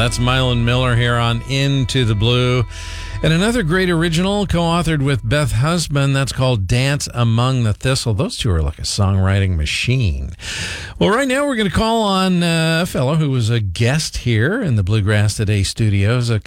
That's Mylan Miller here on Into the Blue. And another great original co-authored with Beth Husband, that's called Dance Among the Thistle. Those two are like a songwriting machine. Well, right now we're going to call on a fellow who was a guest here in the Bluegrass Today studios a